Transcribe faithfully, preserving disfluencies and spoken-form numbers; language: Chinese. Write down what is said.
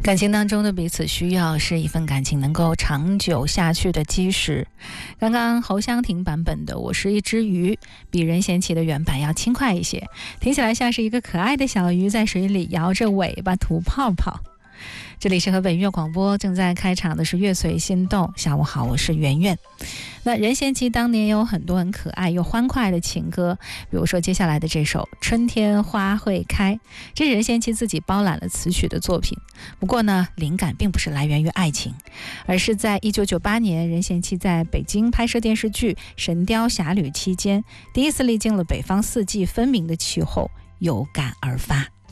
感情当中的彼此需要是一份感情能够长久下去的基石。刚刚侯湘婷版本的我是一只鱼比任贤齐的原版要轻快一些，听起来像是一个可爱的小鱼在水里摇着尾巴吐泡泡。这里是河北音乐广播，正在开场的是乐随心动。下午好，我是圆圆。那任贤齐当年有很多很可爱又欢快的情歌，比如说接下来的这首《春天花会开》，这是任贤齐自己包揽了词曲的作品。不过呢，灵感并不是来源于爱情，而是在一九九八年任贤齐在北京拍摄电视剧《神雕侠侣》期间，第一次历经了北方四季分明的气候，有感而发。